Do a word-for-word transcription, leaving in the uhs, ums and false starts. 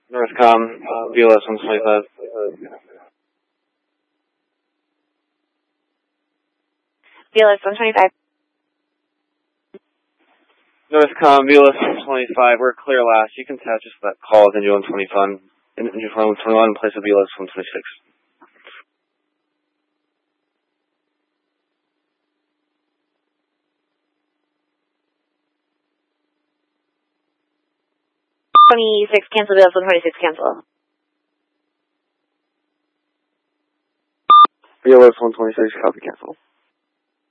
Northcom, uh, B L S one twenty-five. B L S one twenty-five. Northcom, B L S one twenty-five, we're clear last. You can attach us to that call with N G one twenty-one, N G one twenty-one in place of B L S one twenty-six. twenty-six, cancel, B L S one twenty-six, cancel. B L S one twenty-six, copy, cancel.